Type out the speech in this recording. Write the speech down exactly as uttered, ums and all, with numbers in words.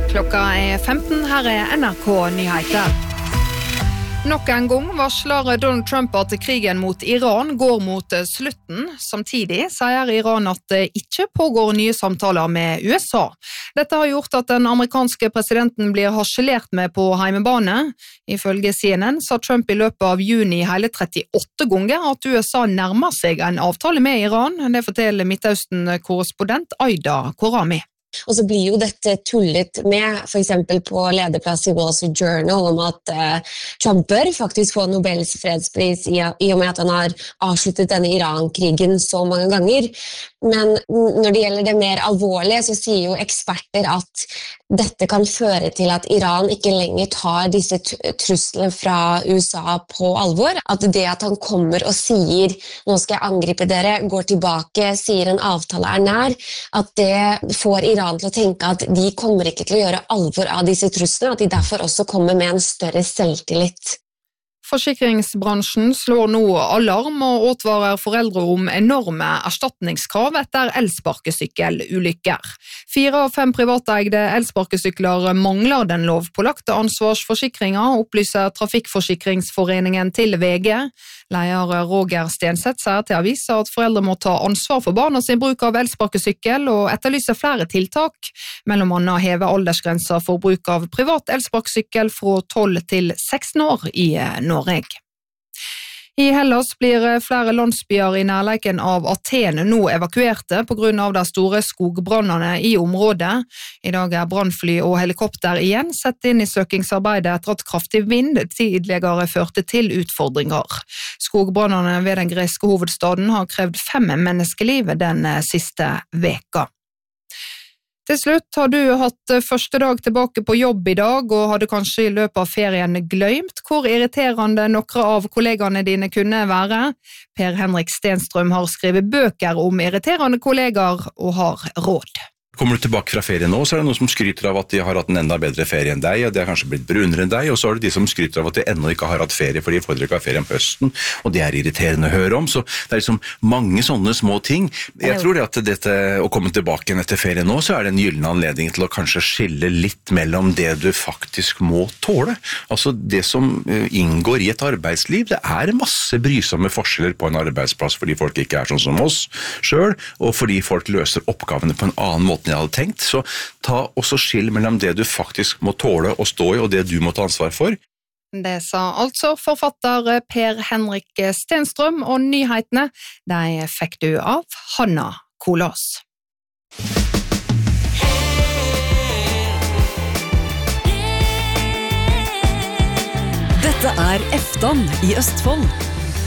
Klokka er femten, her er N R K-nyheter. Nok en gang varsler Donald Trump at krigen mot Iran går mot slutten. Samtidig sier Iran at det ikke pågår nye samtaler med U S A. Dette har gjort at den amerikanske presidenten blir harselert med på heimebane. Ifølge C N N sa Trump i løpet av juni hele trettiåtte ganger at U S A nærmer seg en avtale med Iran. Det forteller Midtøsten-korrespondent Aida Korami. Og så blir jo dette tullet med, for eksempel på lederplass i Wall Street Journal, om at eh, Trump bør faktisk få Nobels fredspris i, i og med at han har avsluttet denne Iran-krigen så mange ganger. Men når det gjelder det mer alvorlige, så sier jo eksperter at dette kan føre til at Iran ikke lenger tar disse truslene fra U S A på alvor. At det at han kommer og sier, nå skal jeg angripe dere, går tilbake, sier en avtale er nær, at det får Iran til å tenke at de kommer ikke til å gjøre alvor av disse truslene, at de derfor også kommer med en større selvtillit. Forsikringsbransjen slår nå alarm og advarer foreldre om enorme erstatningskrav etter elsparkesykkelulykker. Fire av fem privateide elsparkesykler mangler den lovpålagte ansvarsforsikringen, opplyser Trafikkforsikringsforeningen til V G. Leder Roger Stenseth sier til avisa at foreldre må ta ansvar for barna sin bruk av elsparkesykkel og etterlyser flere tiltak, mellom annet heve aldersgrenser for bruk av privat elsparkesykkel fra tolv til seksten år i Norge. I Hellas blir flere landsbyer i nærleiken av Aten nå evakuerte på grunn av de store skogbrannene i området. I dag er brannfly og helikopter igjen sett inn i søkingsarbeidet etter at kraftig vind tidligere førte til utfordringer. Skogbrannene ved den greske hovedstaden har krevd fem menneskeliv den siste veka. Til slutt har du hatt første dag tilbake på jobb i dag og hadde kanskje i løpet av ferien glemt hvor irriterende noen av kollegaene dine kunne være. Per Henrik Stenstrøm har skrevet bøker om irriterende kollegaer og har råd. Kommer du tilbake fra ferien nå, så er det noen som skryter av at de har hatt en enda bedre ferie enn deg, og de har kanskje blitt brunere enn deg, og så er det de som skryter av at de ennå ikke har hatt ferie, for de får ikke ha ferie på høsten, og det er irriterende å høre om, så det er liksom mange sånne små ting. Jeg tror det at dette, å komme tilbake igjen etter ferien nå, så er det en gyllen anledning til å kanskje skille litt mellom det du faktisk må tåle. Altså det som inngår i et arbeidsliv, det er masse brysomme forskjeller på en arbeidsplass fordi folk ikke er sånn som oss selv, og fordi folk løser oppgavene på en annen måte jeg hadde tenkt, så ta også skill mellom det du faktisk må tåle å stå i og det du må ta ansvar for. Det sa altså forfatter Per Henrik Stenstrøm, og nyhetene de fikk du av Hanna Kolås. Dette er Eftan i Østfold.